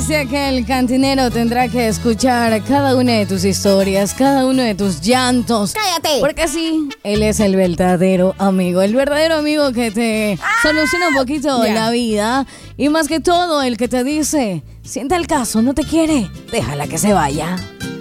decía que el cantinero tendrá que escuchar cada una de tus historias, cada uno de tus llantos. ¡Cállate! Porque así, él es el verdadero amigo. El verdadero amigo que te soluciona un poquito la vida. Y más que todo, el que te dice, sienta el caso, no te quiere, déjala que se vaya.